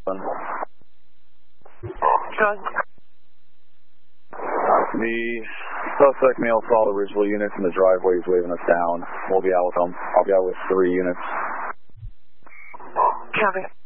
John. The suspect male saw the Ridgeville units in the driveway. He's waving us down. We'll be out with them. I'll be out with 3 units. Copy.